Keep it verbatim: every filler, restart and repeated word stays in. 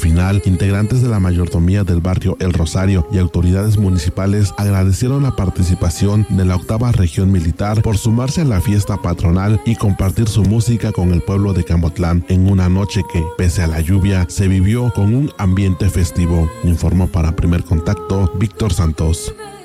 final, integrantes de la mayordomía del barrio El Rosario y autoridades municipales agradecieron la participación de la octava región militar por sumarse a la fiesta patronal y compartir su música con el pueblo de Cambotlán en una noche que, pese a la lluvia, se vivió con un ambiente festivo. Informó para Primer Contacto Víctor Santos.